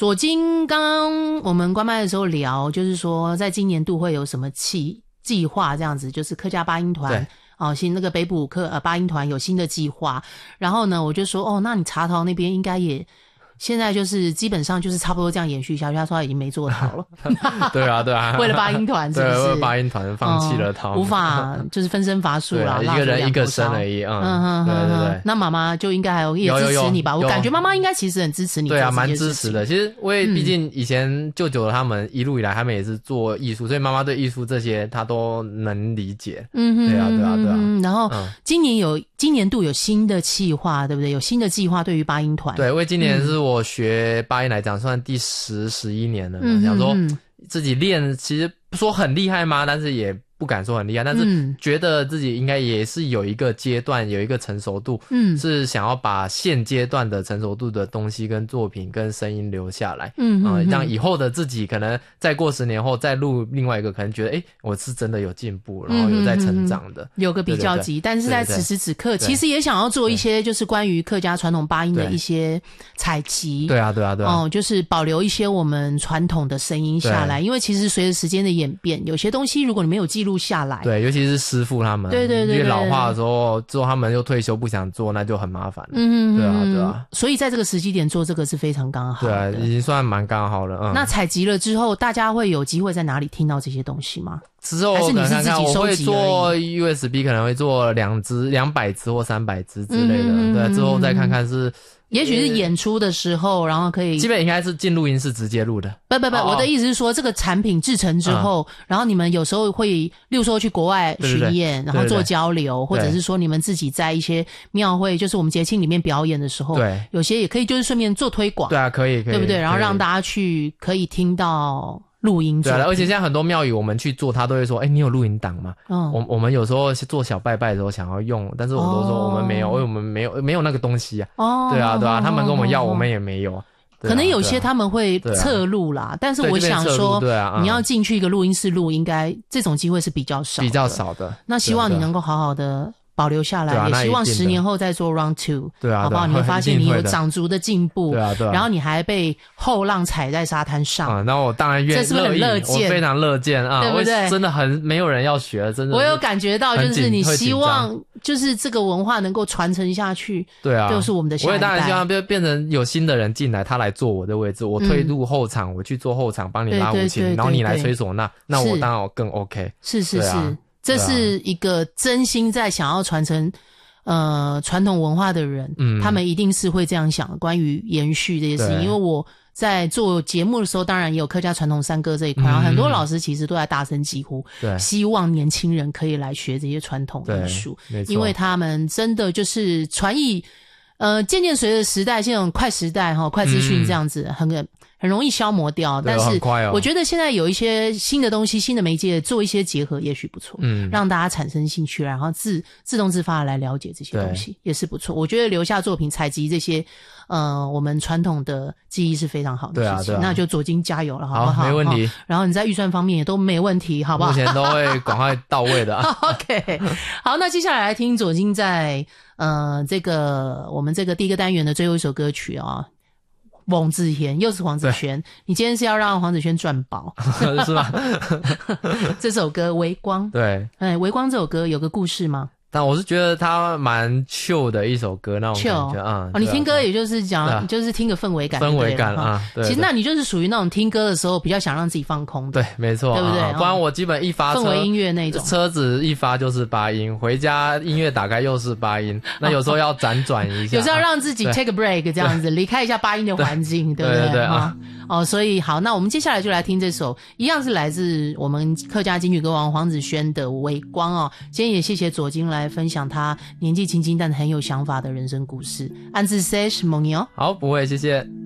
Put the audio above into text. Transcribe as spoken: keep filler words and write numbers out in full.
左金刚刚我们关麦的时候聊，就是说在今年度会有什么计计划这样子，就是客家八音团哦，新那个北埔客呃八音团有新的计划，然后呢我就说哦，那你茶桃那边应该也现在就是基本上就是差不多这样延续下去，他说他已经没做桃了。 对啊对啊， 为了八音团是不是？ 对，为了八音团放弃了桃、 嗯，无法就是分身乏术啦， 一个人一个身而已。嗯嗯，对对对。 那妈妈就应该还有也支持你吧？我感觉妈妈应该其实很支持你。 对啊，蛮支持的。其实因为毕竟以前舅舅他们一路以来他们也是做艺术，所以妈妈对艺术这些她都能理解。嗯哼，对啊对啊对啊。 然后今年有今年度有新的计划，对不对？有新的计划对于八音团。 对，因为今年是我学八音来讲算第十十一年了嘛， 嗯、 想说自己练其实不说很厉害吗，但是也不敢说很厉害，但是觉得自己应该也是有一个阶段有一个成熟度，嗯，是想要把现阶段的成熟度的东西跟作品跟声音留下来，嗯嗯，让以后的自己可能再过十年后再录另外一个，可能觉得诶我是真的有进步，然后有在成长的， 嗯、有个比较级。但是在此时此刻其实也想要做一些就是关于客家传统八音的一些采集， 对啊对啊对啊， 哦、嗯，就是保留一些我们传统的声音下来，因为其实随着时间的演变，有些东西如果你没有记录下来， 对，尤其是师傅他们， 对对 对, 对， 因为老化的时候之后他们又退休不想做，那就很麻烦了。 嗯， 对啊对啊， 所以在这个时机点做这个是非常刚好的， 对啊，已经算蛮刚好了。嗯， 那采集了之后，大家会有机会在哪里听到这些东西吗？ 之后还是你是自己收集而已？ 我会做 U S B， 可能会做两支、两百支或三百支之类的。嗯、对，之后再看看是。 也许是演出的时候，然后可以基本应该是进录音室直接录的。 不不不，哦、我的意思是说，这个产品制成之后，嗯、然后你们有时候会，例如说去国外巡演，然后做交流，或者是说你们自己在一些庙会，就是我们节庆里面表演的时候，对，有些也可以就是顺便做推广。 对啊，可以，可以， 对不对？然后让大家去可以听到。录音对啊，而且现在很多庙宇我们去做，他都会说：“哎、欸，你有录音档吗？”嗯，我我们有时候做小拜拜的时候想要用，但是我都说我们没有，因为、哦、我们没有没有那个东西啊。哦，对啊，对啊，他们跟我们要，我们也没有。 可能有些他们会侧录啦，啊、但是我想说， 对啊， 你要进去一个录音室录，应该这种机会是比较少， 比较少的。 那希望你能够好好的。保留下来，啊、也希望十年后再做 round two， 对啊， 好不好？你会发现你有长足的进步， 对啊，对啊。 然后你还被后浪踩在沙滩上， 啊，那我当然愿意， 这是不是很乐见？ 我非常乐见啊， 对不对？ 真的很没有人要学，真的。 我有感觉到，就是你希望，就是这个文化能够传承下去， 对啊， 就是我们的下一代。 我也当然希望变变成有新的人进来，他来做我的位置，我退入后场，嗯、我去做后场，帮你拉五琴，然后你来吹唢呐，那我当然我更 OK。 是是是，啊、这是一个真心在想要传承。呃，传统文化的人，嗯，他们一定是会这样想，关于延续这些事情。因为我在做节目的时候，当然也有客家传统山歌这一块，嗯、然后很多老师其实都在大声疾呼，对，希望年轻人可以来学这些传统艺术，因为他们真的就是传艺，呃，渐渐随着时代，这种快时代哈，快资讯这样子，嗯、很很容易消磨掉。但是我觉得现在有一些新的东西、新的媒介做一些结合，也许不错，嗯，让大家产生兴趣，然后自自动自发的来了解这些东西，也是不错。我觉得留下作品、采集这些，呃，我们传统的记忆是非常好的事情。对啊，对啊，那就左金加油了，好不好？ 好，没问题。 然后你在预算方面也都没问题，好不好？ 目前都会赶快到位的。 OK， 好，那接下来来听左金在呃这个我们这个第一个单元的最后一首歌曲啊。王子贤又是黄子轩，你今天是要让黄子轩赚饱是吧？ 这首歌《微光》， 对， 哎，《微光》这首歌有个故事吗？ 但我是觉得它蛮 chill 的一首歌，那种感觉啊、嗯。 哦，你听歌也就是讲，啊、就是听个氛围感， 氛围感啊。对， 其实那你就是属于那种听歌的时候比较想让自己放空的。 对，没错， 对不对？ 啊、不然我基本一发车氛围音乐那种， 车子一发就是八音，回家音乐打开又是八音。那有时候要辗转一下， 有时候要让自己 take a break 这样子，离开一下八音的环境，对不对？ 对对对啊。 哦，所以好，那我们接下来就来听这首，一样是来自我们客家金曲歌王黄子轩的《微光》哦。今天也谢谢左金来分享他年纪轻轻但很有想法的人生故事。安自 say 什么呢？ 好，不会，谢谢。